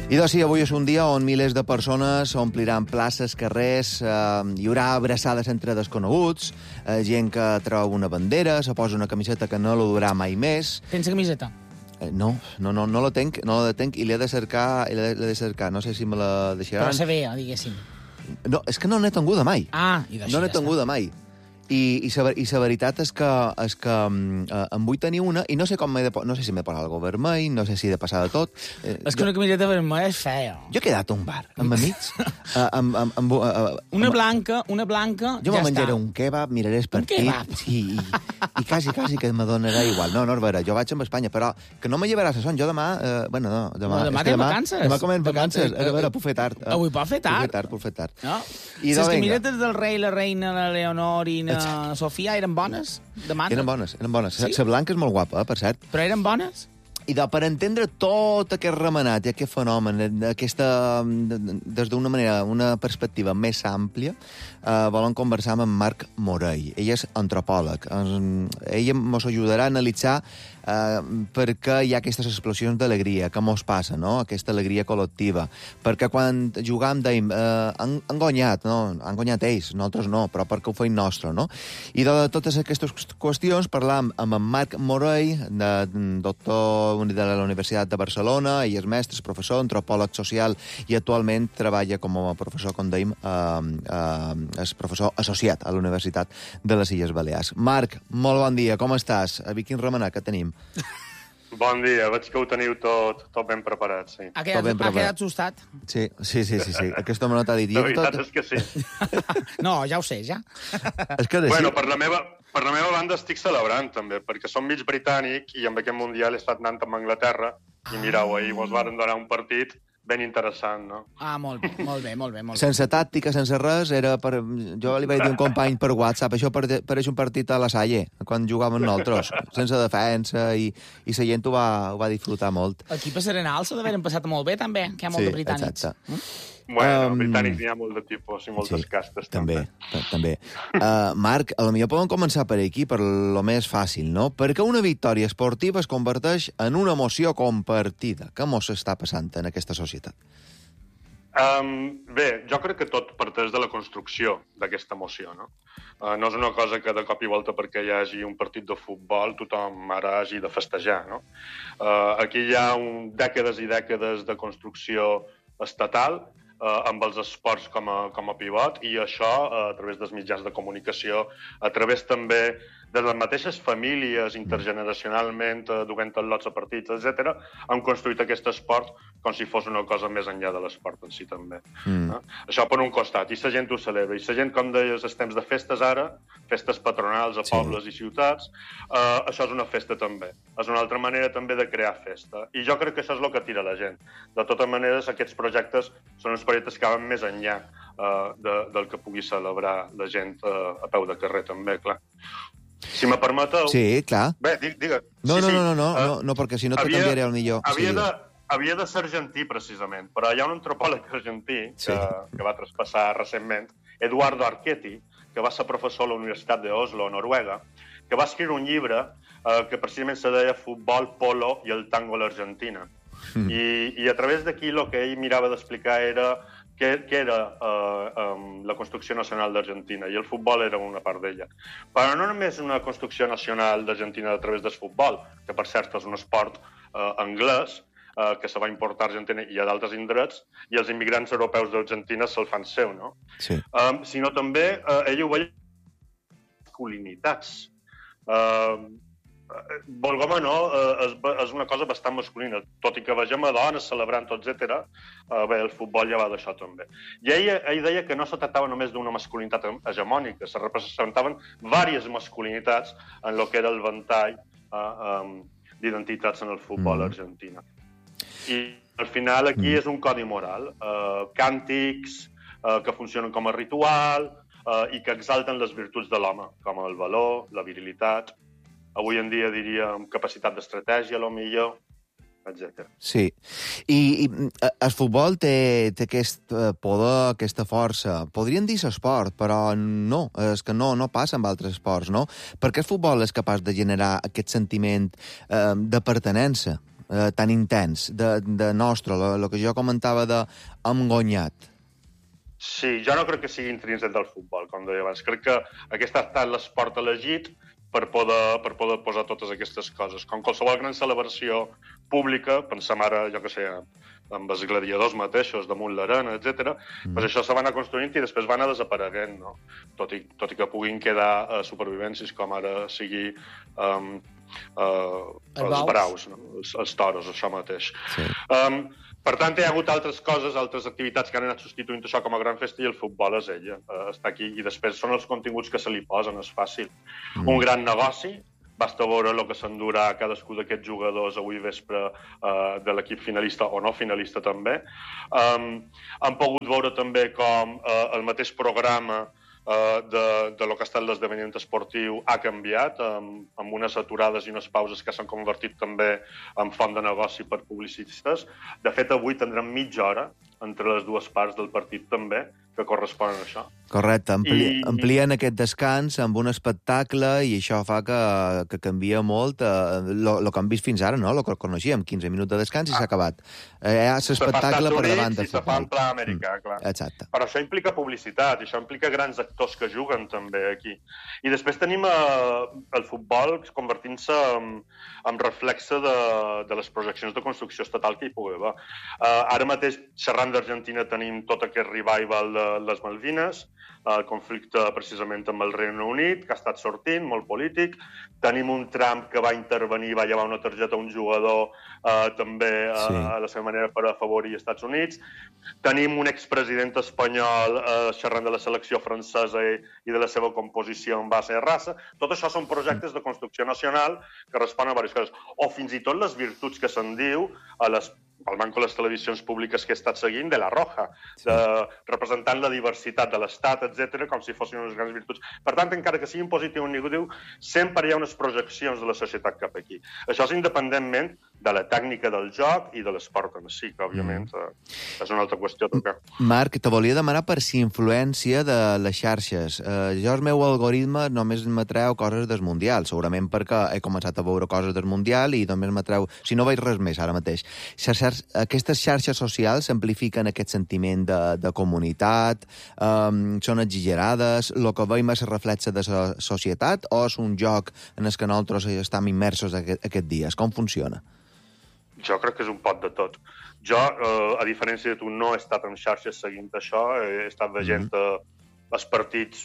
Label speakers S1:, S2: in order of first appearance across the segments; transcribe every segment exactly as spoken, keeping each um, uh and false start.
S1: I doncs sí, avui és un dia on milers de persones ompliran places, carrers, eh, hi haurà abraçades entre desconeguts, eh, gent que treu una bandera, se posa una camiseta que no la durà mai més.
S2: Tens camiseta?
S1: Eh, no, no, no, no la tenc, no la tenc i l'he de cercar, l'he de cercar, no sé si me la deixaran.
S2: Però se veia, diguéssim.
S1: No, és que no n'he tinguda mai.
S2: Ah, i d'això
S1: No n'he
S2: ja
S1: tinguda mai. I, i, la, i la veritat és que, és que eh, en vull tenir una i no sé com m'he de... No sé si m'he posat algo vermell, no sé si he de passar de tot. Eh,
S2: És que una camiseta vermella és feia.
S1: Jo he quedat a un bar, amb amics, uh, amb, amb, amb, uh,
S2: Una blanca, una blanca,
S1: jo
S2: ja
S1: me menjaré
S2: està.
S1: un kebab, miraré el partit...
S2: kebab?
S1: Sí, i, i quasi, quasi que me donarà igual. No, no, és vera, jo vaig amb Espanya, però que no me llevaràs a son. Jo demà... Eh, bueno, no, demà...
S2: No, demà
S1: és que
S2: tenim vacances.
S1: Demà comem vacances. A veure, puc fer tard. Eh?
S2: Avui pot fer tard.
S1: Puc fer tard, puc fer tard.
S2: No?
S1: I
S2: Les
S1: doncs, vinga.
S2: camisetes del rei, la reina, la Leonor i la Sofia eren bones? Demana.
S1: Eren bones, eren bones.
S2: Sí?
S1: La blanca és molt guapa, eh, per cert.
S2: Però eren bones?
S1: I de, per entendre tot aquest remenat i aquest fenomen, aquesta, des d'una manera, una perspectiva més àmplia, eh, volen conversar amb en Marc Morell. Ell és antropòleg. Ell ens ajudarà a analitzar eh, per què hi ha aquestes explosions d'alegria, què mos passa, no? Aquesta alegria col·lectiva. Perquè quan jugam dèiem, eh, han, han guanyat, no? Han guanyat ells, nosaltres no, però perquè ho feim nostre, no? I de totes aquestes qüestions parlam amb en Marc Morell, de, doctor de la Universitat de Barcelona, ell és mestre, és professor, antropòleg social i actualment treballa com a professor, com dèiem, eh, eh, és professor associat a la Universitat de les Illes Balears. Marc, molt bon dia, com estàs? A veure quin remenat que tenim.
S3: Bon dia, veig que ho teniu tot, tot ben preparat, sí.
S2: Ha quedat,
S1: ben
S2: ha
S1: preparat.
S2: quedat assustat?
S1: Sí, sí, sí, sí, sí. Aquest home no t'ha dit.
S3: La veritat
S1: tot...
S3: és que sí.
S2: No, ja ho sé, ja.
S1: És que
S3: Bueno,
S1: sí.
S3: per la meva... Per la meva banda estic celebrant, també, perquè som mig britànic i amb aquest Mundial he estat anant amb Anglaterra i mireu, ahir mos varen donar un partit ben interessant, no?
S2: Ah, molt bé, molt bé, molt bé. Molt bé.
S1: Sense tàctica, sense res, era per... Jo li vaig dir a un company per WhatsApp, això pare- pareix un partit a la Salle, quan jugàvem nosaltres, sense defensa, i, i la gent ho va, ho va disfrutar molt.
S2: Aquí a Serenal se deveren passat molt bé, també, que hi ha molt
S1: Sí,
S2: de britànics.
S1: exacte.
S2: Mm?
S3: Bueno,
S1: Um,
S3: britànics n'hi ha molt de tipus i moltes
S1: Sí,
S3: castes,
S1: també.
S3: també.
S1: ta- també. Uh, Marc, a lo millor podem començar per aquí, per lo més fàcil, no? Perquè una victòria esportiva es converteix en una emoció compartida. Què mos està passant en aquesta societat?
S3: Um, bé, jo crec que tot parteix de la construcció d'aquesta emoció, no? Uh, no és una cosa que de cop i volta perquè hi hagi un partit de futbol tothom ara hagi de festejar, no? Uh, aquí hi ha un, dècades i dècades de construcció estatal uh, amb els esports com a, com a pivot i això uh, a través dels mitjans de comunicació, a través també de les mateixes famílies intergeneracionalment uh, duent lots de partits, etcètera, han construït aquest esport com si fos una cosa més enllà de l'esport en si també.
S1: Mm.
S3: No? Això per un costat, i la gent ho celebra. I la gent, com deies, els temps de festes ara, festes patronals a
S1: Sí.
S3: pobles i ciutats, uh, això és una festa també. És una altra manera també de crear festa. I jo crec que això és el que tira la gent. De totes maneres, aquests projectes són uns projectes que van més enllà uh, de, del que pugui celebrar la gent uh, a peu de carrer també, clar. Si me permeteu...
S1: Sí, clar.
S3: Bé, digue. digue.
S1: No,
S3: sí,
S1: no,
S3: sí.
S1: no, no, no,
S3: Uh,
S1: no, no, perquè si no te
S3: havia-
S1: canviaré el millor.
S3: Havia,
S1: Sí,
S3: de, havia de ser argentí, precisament, però hi ha un antropòleg argentí
S1: Sí.
S3: que, que va traspassar recentment, Eduardo Archetti, que va ser professor a la Universitat d'Oslo, a Noruega, que va escriure un llibre eh, que precisament se deia Futbol, Polo i el tango a l'Argentina. Mm. I, I a través d'aquí el que ell mirava d'explicar era què, què era eh, um, la construcció nacional d'Argentina, i el futbol era una part d'ella. Però no només una construcció nacional d'Argentina a través del futbol, que per cert és un esport eh, anglès, eh, que se va importar a Argentina i a d'altres indrets, i els immigrants europeus d'Argentina se'l fan seu, no?
S1: Sí.
S3: Um, sinó també eh, ell ho veia masculinitats. Uh, Volgom o no, eh, és, és una cosa bastant masculina. Tot i que vegem a dones celebrant, etcètera, eh, bé, el futbol ja va d'això també. I ell, ell deia que no se tractava només d'una masculinitat hegemònica, se representaven diverses masculinitats en el que era el ventall eh, um, d'identitats en el futbol
S1: Mm.
S3: argentina. I al final aquí
S1: Mm.
S3: és un codi moral, eh, càntics eh, que funcionen com a ritual eh, i que exalten les virtuts de l'home, com el valor, la virilitat, avui en dia diríem capacitat d'estratègia, a lo millor, etcètera.
S1: Sí. I, i eh, el futbol té, té aquest eh, poder, aquesta força. Podríem dir l'esport, però no. És que no, no passa amb altres esports, no? Perquè el futbol és capaç de generar aquest sentiment eh, de pertenença. eh, tan intens, de, de nostre, el que jo comentava de hem guanyat.
S3: Sí, jo no crec que sigui intrínsec del futbol, com deia abans. Crec que aquest ha estat l'esport elegit per poder, per poder posar totes aquestes coses. Com qualsevol gran celebració pública, pensem ara, jo que sé, amb els gladiadors mateixos, damunt l'arena, etcètera, mm. doncs això se va anar construint i després va anar desapareguent, no? Tot i, tot i que puguin quedar uh, supervivències, com ara sigui um, uh, els braus, no? els, els toros, això mateix. Sí. Um, Per tant, hi ha hagut altres coses, altres activitats que han anat substituint això com a gran festa i el futbol és ella. Uh, està aquí i després són els continguts que se li posen, és fàcil. Mm. Un gran negoci, basta veure el que s'endurà cadascú d'aquests jugadors avui vespre uh, de l'equip finalista o no finalista també. Um, han pogut veure també com uh, el mateix programa Uh, de, de lo que ha estat l'esdeveniment esportiu ha canviat, amb, amb unes aturades i unes pauses que s'han convertit també en font de negoci per publicistes. De fet, avui tindrem mitja hora entre les dues parts del partit també, que corresponen a això.
S1: Correcte, ampli
S3: I...
S1: amplien aquest descans amb un espectacle i això fa que, que canvia molt el eh, que hem vist fins ara, no? El que coneixíem, quinze minuts de descans i s'ha ah. acabat. Eh, hi ha l'espectacle per davant del futbol.
S3: Se fa en pla americà, mm. clar.
S1: Exacte.
S3: Però això implica publicitat, i això implica grans actors que juguen també aquí. I després tenim eh, el futbol convertint-se en, en reflexe de, de les projeccions de construcció estatal que hi pugui haver. Eh, ara mateix, xerrant d'Argentina, tenim tot aquest revival de les Malvines, el conflicte precisament amb el Regne Unit, que ha estat sortint, molt polític. Tenim un Trump que va intervenir, va llevar una targeta a un jugador eh, també sí. a, a la seva manera per afavorir els Estats Units. Tenim un expresident espanyol eh, xerrant de la selecció francesa i, i de la seva composició en base a raça. Tot això són projectes de construcció nacional que responen a diverses coses. O fins i tot les virtuts que se'n diu a les el manco les televisions públiques que he estat seguint, de la Roja, sí. de, representant la diversitat de l'Estat, etcètera, com si fossin unes grans virtuts. Per tant, encara que sigui un positiu o un negatiu, sempre hi ha unes projeccions de la societat cap aquí. Això és independentment de la tècnica del joc i de l'esport en si, que, òbviament, mm. és una altra qüestió. Perquè...
S1: Marc, te volia demanar per si influència de les xarxes. Eh, jo, el meu algoritme només m'atreu coses del Mundial, segurament perquè he començat a veure coses del Mundial i només m'atreu... Si no veig res més ara mateix. Aquestes xarxes socials amplifiquen aquest sentiment de, de comunitat, um, són exagerades, el que veiem és el reflexe de la societat o és un joc en el que nosaltres estem immersos aquest, aquest dies? Com funciona?
S3: Jo crec que és un pot de tot. Jo, eh, a diferència de tu, no he estat en xarxes seguint això, he estat veient mm-hmm. els partits,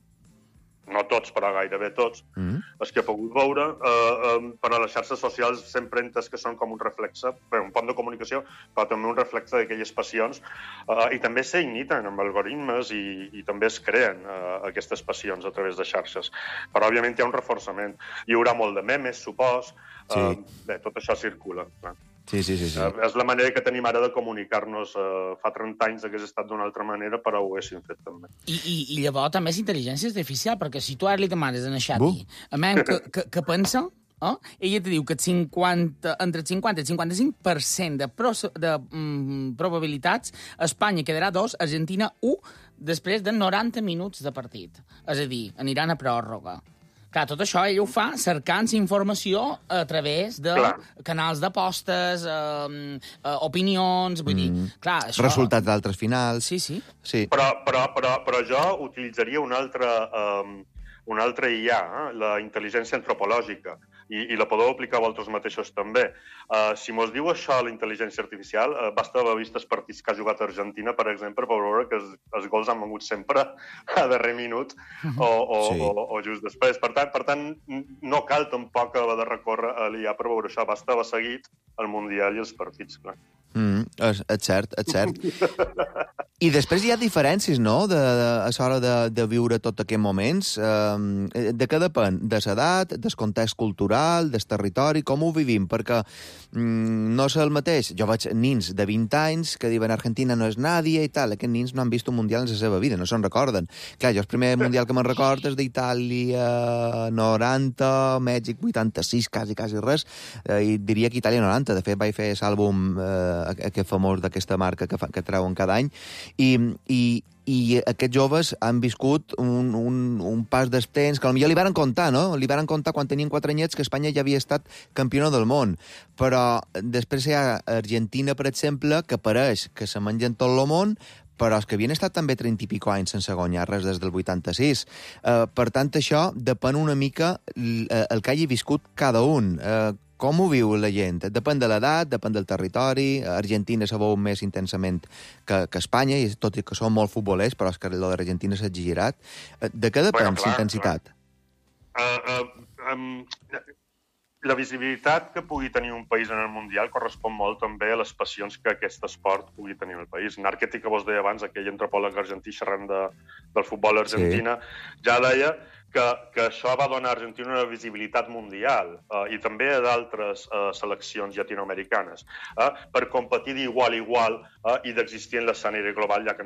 S3: no tots, però gairebé tots, mm-hmm. els que he pogut veure, eh, eh, però les xarxes socials sempre entes que són com un reflexe, bé, un pont de comunicació, però també un reflexe d'aquelles passions, eh, i també s'imiten amb algoritmes i, i també es creen eh, aquestes passions a través de xarxes. Però, òbviament, hi ha un reforçament. Hi haurà molt de memes, supos, eh, sí. bé, tot això circula, clar.
S1: Sí, sí, sí, sí.
S3: Uh, és la manera que tenim ara de comunicar-nos. Uh, fa trenta anys hagués estat d'una altra manera, però ho haguéssim fet també.
S2: I, i, i llavors també és intel·ligència artificial, perquè si tu ara li demanes a Xati, a men que, que, que pensa, eh? ella te diu que cinquanta, entre el cinquanta i el cinquanta-cinc per cent de, pro, de mm, probabilitats Espanya quedarà dos, Argentina u, després de noranta minuts de partit. És a dir, aniran a pròrroga. Clar, tot això ell ho fa cercant informació a través de clar. canals d'apostes, eh, eh, opinions, vull mm. dir... Clar, això...
S1: Resultats d'altres finals.
S2: Sí, sí.
S3: sí. Però, però, però, però jo utilitzaria un altre, um, un altre I A, eh? La intel·ligència antropològica, i, i la podeu aplicar a vosaltres mateixos també. Uh, si mos diu això la intel·ligència artificial, uh, basta haver vist els partits que ha jugat Argentina, per exemple, per veure que els, els gols han vengut sempre a darrer minut o, o, sí. o, o just després. Per tant, per tant, no cal tampoc haver de recórrer a l'I A per veure això. Basta haver seguit el Mundial i els partits, clar.
S1: Mm, és, és cert, és cert. I després hi ha diferències, no?, de, de, a l'hora de, de viure tots aquests moments. Eh, de què depèn? De l'edat, del context cultural, del territori, com ho vivim? Perquè mm, no és el mateix. Jo veig nins de vint anys que diuen Argentina no és nadie i tal. Aquests nins no han vist un mundial en la seva vida, no se'n recorden. Clar, jo el primer mundial que me'n recordo és d'Itàlia noranta, Mèxic vuitanta-sis, quasi, quasi res, eh, i diria que Itàlia noranta. De fet, vaig fer l'àlbum eh, aquest famós d'aquesta marca que, fa, que treuen cada any, I, i, i aquests joves han viscut un, un, un pas d'estens que potser li varen contar, no? Li varen contar quan tenien quatre anyets que Espanya ja havia estat campiona del món. Però després hi ha Argentina, per exemple, que pareix que se mengen tot el món, però els que havien estat també trenta i pico anys sense guanyar res des del vuitanta-sis. Uh, per tant, això depèn una mica el que hagi viscut cada un. Uh, com ho viu la gent? Depèn de l'edat, depèn del territori. Argentina se veu més intensament que, que Espanya, i tot i que són molt futbolers, però és que allò d'Argentina s'ha exagerat. Uh, de què depèn
S3: bueno,
S1: la intensitat?
S3: Uh, uh, um, la visibilitat que pugui tenir un país en el Mundial correspon molt també a les passions que aquest esport pugui tenir en el país. Narqueti, que vos deia abans, aquell antropòleg argentí xerrant de, del futbol argentina, sí. ja deia que, que això va donar a Argentina una visibilitat mundial eh, i també a d'altres eh, seleccions llatinoamericanes eh, per competir d'igual a igual eh, i d'existir en l'escenari global, ja que